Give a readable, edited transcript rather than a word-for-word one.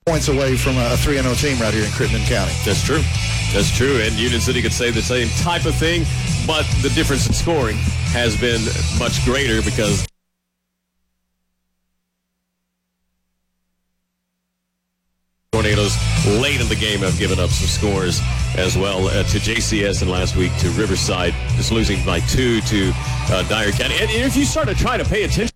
points away from a 3-0 team right here in Crittenden County. That's true. That's true. And Union City could say the same type of thing, but the difference in scoring has been much greater because Tornadoes late in the game have given up some scores as well to JCS and last week to Riverside, just losing by 2 to Dyer County. And if you start to try to pay attention